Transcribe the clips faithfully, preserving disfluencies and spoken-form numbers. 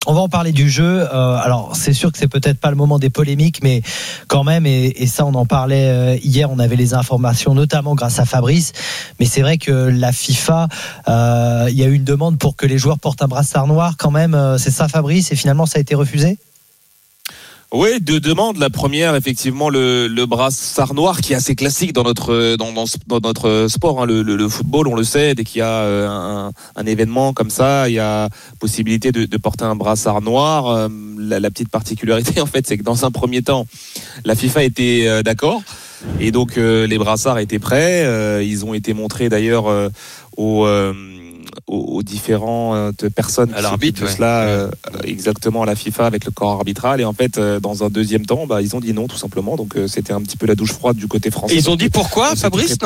On va en parler du jeu. Euh, alors, c'est sûr que c'est peut-être pas le moment des polémiques, mais quand même, et, et ça, on en parlait euh, hier. On avait les informations, notamment grâce à Fabrice. Mais c'est vrai que la FIFA, euh, il y a eu une demande pour que les joueurs portent un brassard noir. Quand même, euh, c'est ça, Fabrice. Et finalement, ça a été refusé. Oui, deux demandes. La première, effectivement, le, le brassard noir qui est assez classique dans notre dans, dans, dans notre sport, hein, le, le, le football, on le sait. Dès qu'il y a un, un événement comme ça, il y a possibilité de, de porter un brassard noir. La, la petite particularité, en fait, c'est que dans un premier temps, la FIFA était euh, d'accord et donc euh, les brassards étaient prêts. Euh, ils ont été montrés d'ailleurs euh, au euh, Aux, aux différentes personnes à l'arbitre, de ouais. cela euh, exactement à la FIFA avec le corps arbitral, et en fait euh, dans un deuxième temps bah, ils ont dit non tout simplement, donc euh, c'était un petit peu la douche froide du côté français. Et ils ont dit pourquoi, Fabrice, non ?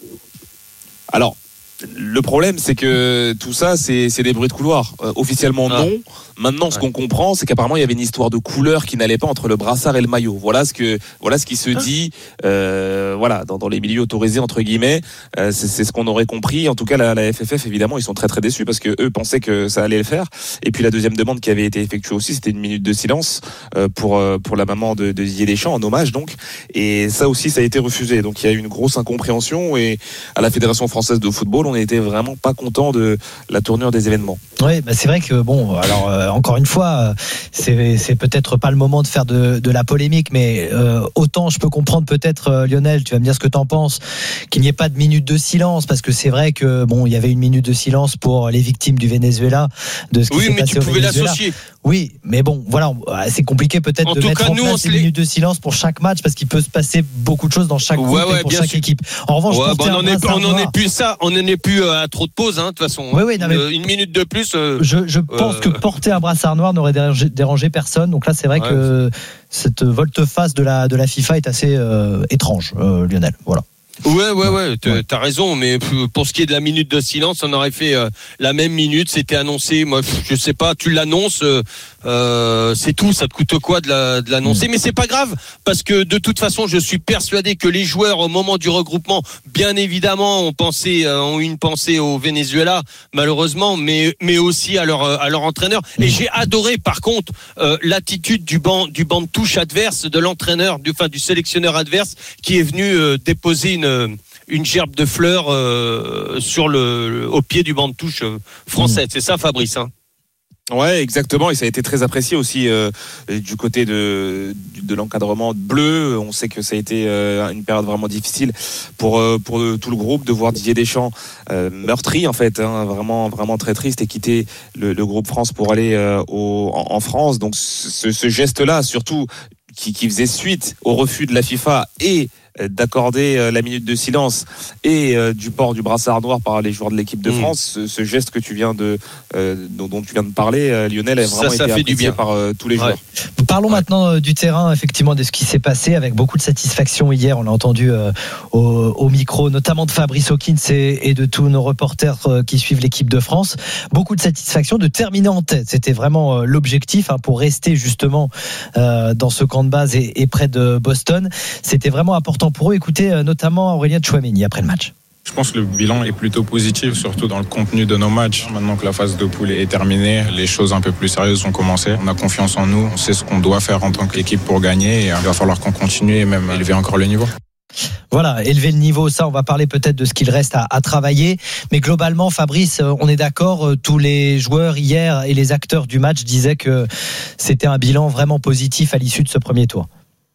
Alors le problème, c'est que tout ça, c'est, c'est des bruits de couloir. Euh, officiellement, ah. non. Maintenant, ce ouais. qu'on comprend, c'est qu'apparemment, il y avait une histoire de couleur qui n'allait pas entre le brassard et le maillot. Voilà ce que, voilà ce qui se dit, euh, voilà, dans, dans les milieux autorisés entre guillemets. Euh, c'est, c'est ce qu'on aurait compris. En tout cas, la, la F F F, évidemment, ils sont très très déçus parce que eux pensaient que ça allait le faire. Et puis la deuxième demande qui avait été effectuée aussi, c'était une minute de silence euh, pour euh, pour la maman de, de Didier Deschamps, en hommage donc. Et ça aussi, ça a été refusé. Donc il y a eu une grosse incompréhension, et à la Fédération française de football, on n'était vraiment pas content de la tournure des événements. Oui, bah c'est vrai que bon, alors euh, encore une fois, euh, c'est, c'est peut-être pas le moment de faire de, de la polémique, mais euh, autant je peux comprendre peut-être, euh, Lionel, tu vas me dire ce que t'en penses, qu'il n'y ait pas de minute de silence, parce que c'est vrai que bon, il y avait une minute de silence pour les victimes du Venezuela, de ce qui oui, s'est passé au Venezuela. Oui, mais tu pouvais l'associer. Oui, mais bon, voilà, c'est compliqué peut-être en de mettre cas, en nous, place des les... minutes de silence pour chaque match, parce qu'il peut se passer beaucoup de choses dans chaque groupe, ouais, ouais, et pour chaque sûr. équipe. En revanche, ouais, bon, on n'en est, est plus ça, on n'en est plus à trop de pauses, hein, de toute façon. Oui, oui, non, mais une, une minute de plus. Euh, je je pense euh... que porter un brassard noir n'aurait dérangé, dérangé personne. Donc là, c'est vrai ouais, que c'est... cette volte-face de la de la FIFA est assez euh, étrange, euh, Lionel. Voilà. Ouais, ouais, ouais, t'as, t'as raison, mais pour ce qui est de la minute de silence, on aurait fait euh, la même minute, c'était annoncé, moi, je sais pas, tu l'annonces, euh, euh, c'est tout, ça te coûte quoi de, la, de l'annoncer, mmh. mais c'est pas grave, parce que de toute façon, je suis persuadé que les joueurs, au moment du regroupement, bien évidemment, ont pensé, euh, ont une pensée au Venezuela, malheureusement, mais, mais aussi à leur, à leur entraîneur, mmh. et j'ai adoré, par contre, euh, l'attitude du banc, du banc de touche adverse, de l'entraîneur, du, enfin, du sélectionneur adverse, qui est venu euh, déposer une une gerbe de fleurs euh, sur le, au pied du banc de touche euh, français. Mmh. C'est ça, Fabrice, hein? Ouais, exactement, et ça a été très apprécié aussi euh, du côté de, de l'encadrement bleu. On sait que ça a été euh, une période vraiment difficile pour euh, pour tout le groupe, de voir Didier Deschamps euh, meurtri en fait, hein, vraiment vraiment très triste, et quitter le, le groupe France pour aller euh, au, en, en France. Donc ce, ce geste-là, surtout qui, qui faisait suite au refus de la FIFA et d'accorder la minute de silence et euh, du port du brassard noir par les joueurs de l'équipe de France, mmh. ce, ce geste que tu viens de euh, dont, dont tu viens de parler, euh, Lionel, a vraiment ça, ça été fait apprécié du bien par euh, tous les ouais. joueurs. Parlons ouais. maintenant euh, du terrain, effectivement, de ce qui s'est passé, avec beaucoup de satisfaction hier. On l'a entendu euh, au, au micro, notamment de Fabrice Hawkins et, et de tous nos reporters euh, qui suivent l'équipe de France. Beaucoup de satisfaction de terminer en tête. C'était vraiment euh, l'objectif, hein, pour rester justement euh, dans ce camp de base et, et près de Boston. C'était vraiment important pour eux. Écoutez euh, notamment Aurélien Tchouameni après le match. Je pense que le bilan est plutôt positif, surtout dans le contenu de nos matchs. Maintenant que la phase de poule est terminée, les choses un peu plus sérieuses ont commencé. On a confiance en nous, on sait ce qu'on doit faire en tant qu'équipe pour gagner, et il va falloir qu'on continue et même élever encore le niveau. Voilà, élever le niveau, ça on va parler peut-être de ce qu'il reste à, à travailler, mais globalement, Fabrice, on est d'accord, tous les joueurs hier et les acteurs du match disaient que c'était un bilan vraiment positif à l'issue de ce premier tour.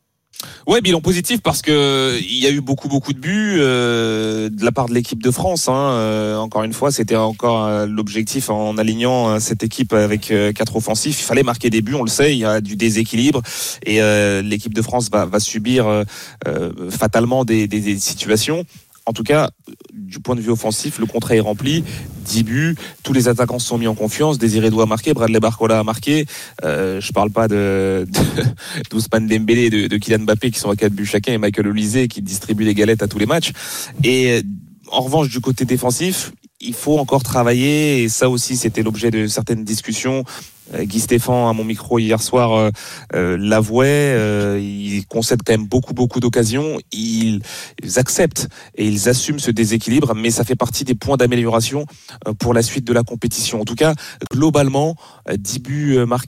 Ouais, bilan positif parce que il y a eu beaucoup beaucoup de buts euh, de la part de l'équipe de France. Hein. Euh, encore une fois, c'était encore euh, l'objectif en alignant euh, cette équipe avec euh, quatre offensifs. Il fallait marquer des buts, on le sait. Il y a du déséquilibre et euh, l'équipe de France va, va subir euh, euh, fatalement des, des, des situations. En tout cas, du point de vue offensif, le contrat est rempli. dix buts, tous les attaquants se sont mis en confiance. Désiré Doué a marqué, Bradley Barcola a marqué. Euh, je parle pas de, de d'Ousmane Dembélé, de, de Kylian Mbappé qui sont à quatre buts chacun, et Michael Olise qui distribue les galettes à tous les matchs. Et en revanche, du côté défensif, il faut encore travailler, et ça aussi c'était l'objet de certaines discussions Guy Stéphane à mon micro hier soir euh, euh, l'avouait, euh, ils concèdent quand même beaucoup beaucoup d'occasions, ils, ils acceptent et ils assument ce déséquilibre, mais ça fait partie des points d'amélioration euh, pour la suite de la compétition. En tout cas, globalement, dix buts marqués